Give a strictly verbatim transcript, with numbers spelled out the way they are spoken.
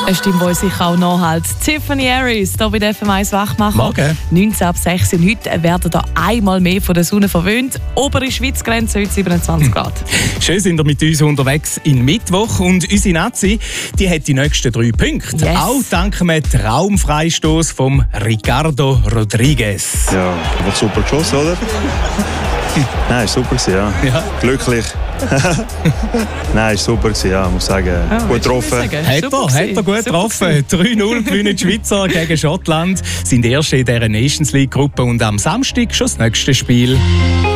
Eine Stimme, die uns sicher auch nachhält. Tiffany Harris, hier bei der F M eins Wachmacher. Morgen. neunzehn ab sechs und heute werden da einmal mehr von der Sonne verwöhnt. Obere Schweizgrenze heute siebenundzwanzig Grad. Schön sind ihr mit uns unterwegs in Mittwoch. Und unsere Nazi, die hat die nächsten drei Punkte. Yes. Auch dank einem Traumfreistoß von Ricardo Rodriguez. Ja, einfach super geschossen, oder? Nein, ist super gewesen, ja. Ja. Glücklich. Nein, ist super gewesen, ja, muss sagen. Ja, gut getroffen. Hat er, hat er gut getroffen. drei null gewinnen die Schweizer gegen Schottland. Sind erste in dieser Nations League-Gruppe und am Samstag schon das nächste Spiel.